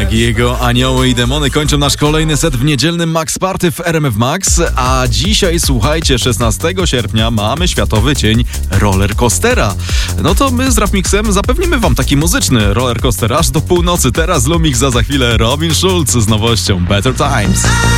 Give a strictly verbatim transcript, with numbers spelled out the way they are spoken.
Tak, jego Anioły i Demony kończą nasz kolejny set w niedzielnym Max Party w R M F Max, a dzisiaj, słuchajcie, szesnastego sierpnia mamy Światowy Dzień Rollercoastera. No to my z Rafmixem zapewnimy wam taki muzyczny rollercoaster aż do północy. Teraz Lumix, za za chwilę Robin Schulz z nowością Better Times.